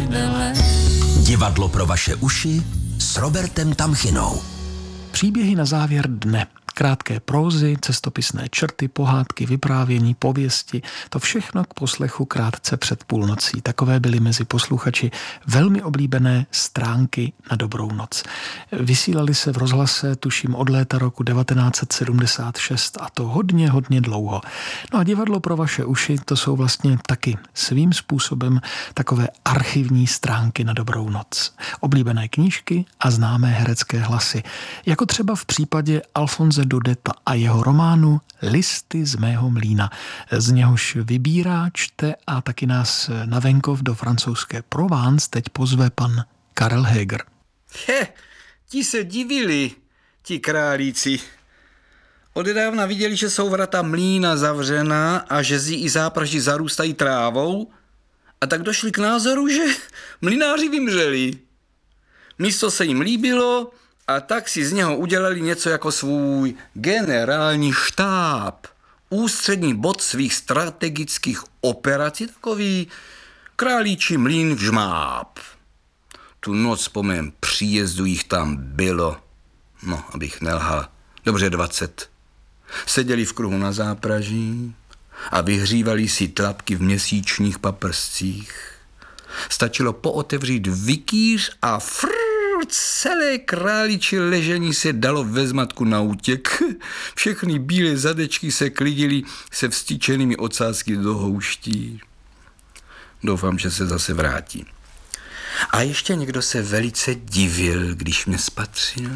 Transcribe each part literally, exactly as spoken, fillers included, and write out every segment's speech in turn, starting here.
prdele. Divadlo pro vaše uši s Robertem Tamchinou. Příběhy na závěr dne. Krátké prózy, cestopisné črty, pohádky, vyprávění, pověsti, to všechno k poslechu krátce před půlnocí. Takové byly mezi posluchači velmi oblíbené stránky na dobrou noc. Vysílali se v rozhlase, tuším, od léta roku devatenáct set sedmdesát šest a to hodně, hodně dlouho. No a divadlo pro vaše uši, to jsou vlastně taky svým způsobem takové archivní stránky na dobrou noc. Oblíbené knížky a známé herecké hlasy. Jako třeba v případě Alfonse Dudeta a jeho románu Listy z mého mlýna. Z něhož vybírá, čte a taky nás na venkov do francouzské Provence teď pozve pan Karel Heger. He, ti se divili, ti králíci. Odedávna viděli, že jsou vrata mlýna zavřená a že zí i zápraží zarůstají trávou, a tak došli k názoru, že mlynáři vymřeli. Místo se jim líbilo, a tak si z něho udělali něco jako svůj generální štáb. Ústřední bod svých strategických operací, takový králíčí mlýn v žmáb. Tu noc po mém příjezdu jich tam bylo, no, abych nelhal, dobře dvacet. Seděli v kruhu na zápraží a vyhřívali si tlapky v měsíčních paprscích. Stačilo pootevřít vikýř a frrr, celé králiči ležení se dalo ve zmatku na útěk. Všechny bílé zadečky se klidily se vstyčenými ocásky do houští. Doufám, že se zase vrátí. A ještě někdo se velice divil, když mě spatřil.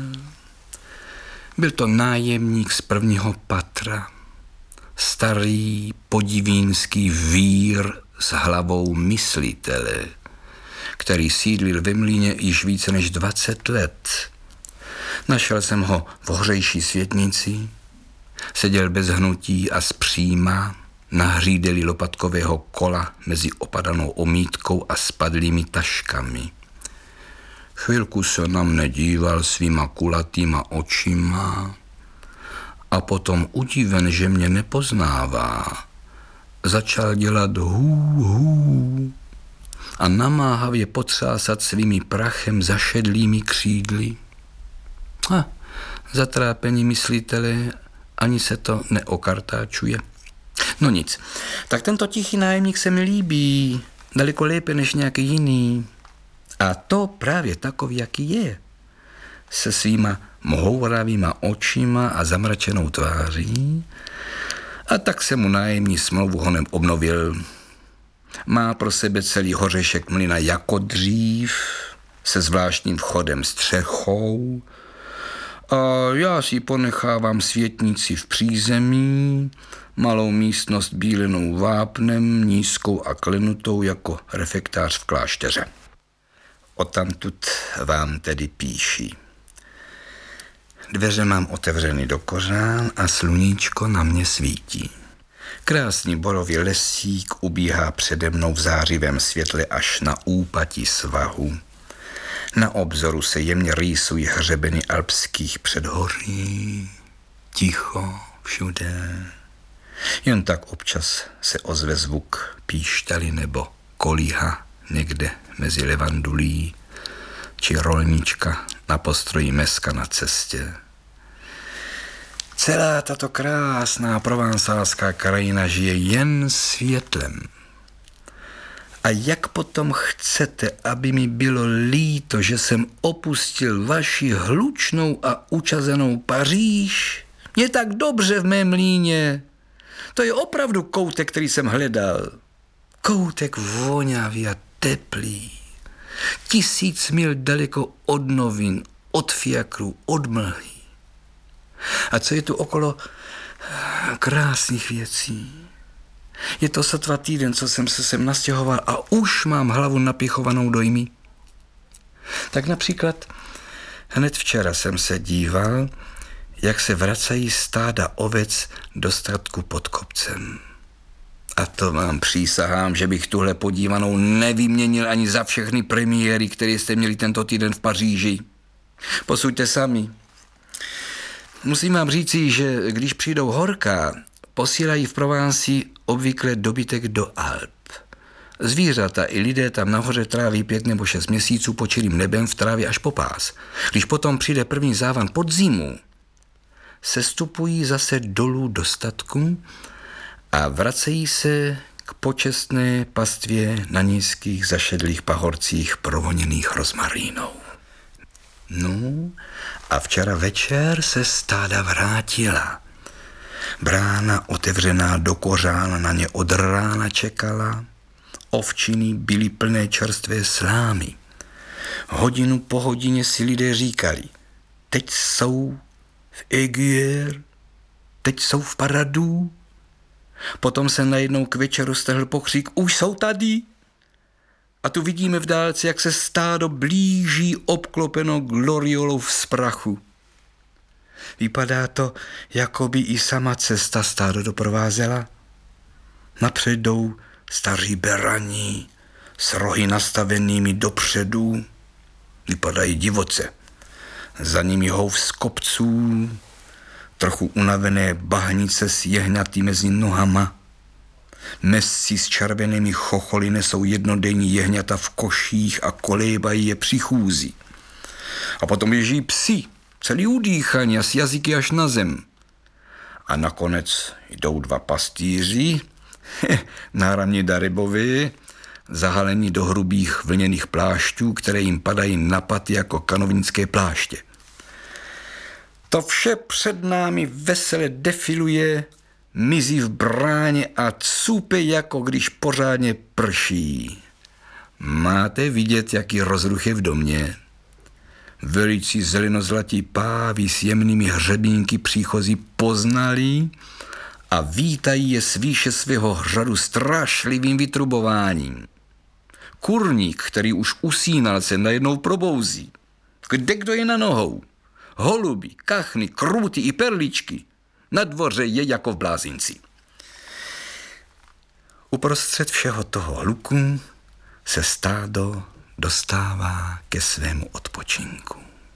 Byl to nájemník z prvního patra. Starý podivínský vír s hlavou myslitele, který sídlil ve mlýně již více než dvacet let. Našel jsem ho v hořejší světnici, seděl bez hnutí a zpříma na hřídeli lopatkového kola mezi opadanou omítkou a spadlými taškami. Chvilku se na mne díval svýma kulatýma očima a potom udiven, že mě nepoznává, začal dělat hů, hů a namáhavě potřásat svými prachem zašedlými křídly. A zatrápení myslitele ani se to neokartáčuje. No nic, tak tento tichý nájemník se mi líbí, daleko lépe než nějaký jiný. A to právě takový, jaký je. Se svýma mhouravýma očima a zamračenou tváří. A tak se mu nájemní smlouvu honem obnovil. Má pro sebe celý hořešek mlyna jako dřív, se zvláštním vchodem střechou. A já si ponechávám světnici v přízemí, malou místnost bílenou vápnem, nízkou a klenutou jako refektář v klášteře. Odtamtud vám tedy píší. Dveře mám otevřeny do kořán a sluníčko na mě svítí. Krásný borový lesík ubíhá přede mnou v zářivém světle až na úpatí svahu. Na obzoru se jemně rýsují hřebeny alpských předhoří. Ticho všude. Jen tak občas se ozve zvuk píšťaly nebo kolíha někde mezi levandulí, či rolnička na postroji meska na cestě. Celá tato krásná provansálská krajina žije jen světlem. A jak potom chcete, aby mi bylo líto, že jsem opustil vaši hlučnou a učazenou Paříž? Je tak dobře v mém mlýně. To je opravdu koutek, který jsem hledal. Koutek vonavý a teplý. Tisíc mil daleko od novin, od fiakru, od mlhy. A co je tu okolo krásných věcí? Je to sotva týden, co jsem se sem nastěhoval a už mám hlavu napichovanou dojmy. Tak například hned včera jsem se díval, jak se vracají stáda ovec do statku pod kopcem. A to vám přísahám, že bych tuhle podívanou nevyměnil ani za všechny premiéry, které jste měli tento týden v Paříži. Posuďte sami. Musím vám říci, že když přijdou horká, posílají v Provenci obvykle dobytek do Alp. Zvířata i lidé tam nahoře tráví pět nebo šest měsíců pod čirým nebem v trávě až po pás. Když potom přijde první závan podzimu, sestupují zase dolů do statku a vracejí se k počestné pastvě na nízkých zašedlých pahorcích provoněných rozmarínou. No a včera večer se stáda vrátila. Brána otevřená do kořán na ně od rána čekala. Ovčiny byly plné čerstvé slámy. Hodinu po hodině si lidé říkali, teď jsou v Aiguière, teď jsou v Paradou. Potom se najednou k večeru stehl pokřik, už jsou tady. A tu vidíme v dálce, jak se stádo blíží obklopeno gloriolou v sprachu. Vypadá to, jako by i sama cesta stádo doprovázela. Napřed jdou staří berani s rohy nastavenými dopředu. Vypadají divoce. Za nimi hov z kopců, trochu unavené bahnice s jehňaty mezi nohama. Mesci s červenými chocholy nesou jednodenní jehňata v koších a kolejbají je při chůzi. A potom běží psi, celý udýchaní a s jazyky až na zem. A nakonec jdou dva pastýři, náramní Darybovi, zahalení do hrubých vlněných plášťů, které jim padají na paty jako kanovnické pláště. To vše před námi vesele defiluje, mizí v bráně a cupe, jako když pořádně prší. Máte vidět, jaký rozruch je v domě. Velicí zelenozlatí páví s jemnými hřebínky příchozí poznali a vítají je z výše svého hřadu strašlivým vytrubováním. Kurník, který už usínal, se najednou probouzí. Kde kdo je na nohou? Holuby, kachny, krůty i perličky. Na dvoře je jako v blázinci. Uprostřed všeho toho hluku se stádo dostává ke svému odpočinku.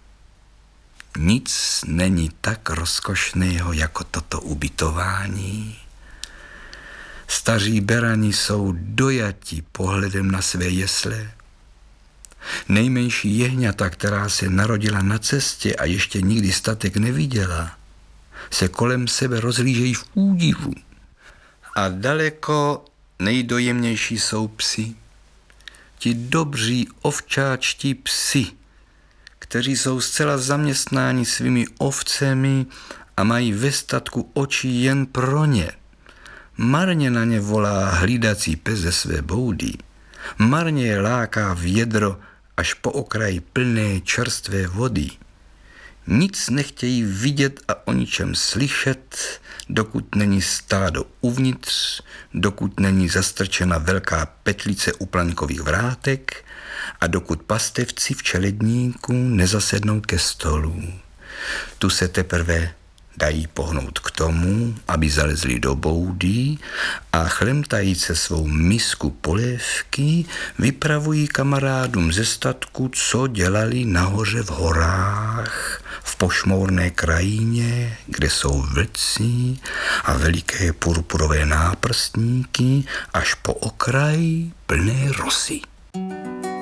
Nic není tak rozkošného jako toto ubytování. Staří berani jsou dojati pohledem na své jesle. Nejmenší jehňata, která se narodila na cestě a ještě nikdy statek neviděla, se kolem sebe rozhlížejí v údivu. A daleko nejdojemnější jsou psi. Ti dobří ovčáčtí psi, kteří jsou zcela zaměstnáni svými ovcemi a mají ve statku oči jen pro ně. Marně na ně volá hlídací pes ze své boudy. Marně je láká v jedro až po okraj plné čerstvé vody. Nic nechtějí vidět a o ničem slyšet, dokud není stádo uvnitř, dokud není zastrčena velká petlice u plaňkových vrátek a dokud pastevci v čeledníku nezasednou ke stolu. Tu se teprve dají pohnout k tomu, aby zalezli do boudy a chlemtají se svou misku polévky, vypravují kamarádům ze statku, co dělali nahoře v horách, v pošmourné krajině, kde jsou vlci a veliké purpurové náprstníky až po okraj plné rosy.